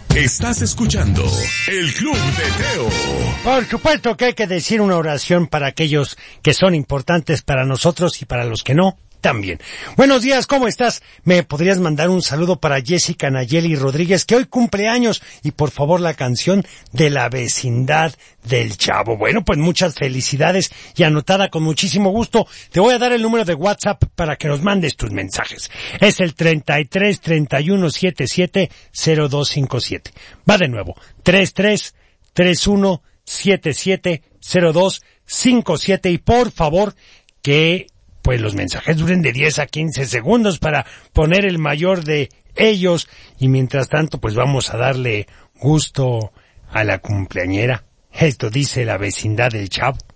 Estás escuchando El Club de Teo. Por supuesto que hay que decir una oración para aquellos que son importantes para nosotros y para los que no, también. Buenos días, ¿cómo estás? ¿Me podrías mandar un saludo para Jessica Nayeli Rodríguez, que hoy cumple años? Y por favor la canción de La Vecindad del Chavo. Bueno, pues muchas felicidades y anotada con muchísimo gusto. Te voy a dar el número de WhatsApp para que nos mandes tus mensajes. Es el 33 31 77 0257. Va de nuevo. 33 31 77 0257. Y por favor que pues los mensajes duren de 10 a 15 segundos para poner el mayor de ellos. Y mientras tanto, pues vamos a darle gusto a la cumpleañera. Esto dice La Vecindad del Chavo.